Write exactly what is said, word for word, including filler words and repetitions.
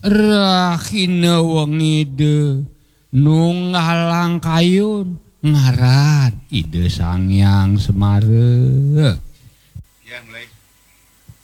Rahina wong ide nu ngalang kayun ngaran ide Sangyang Semare. Ya mulai.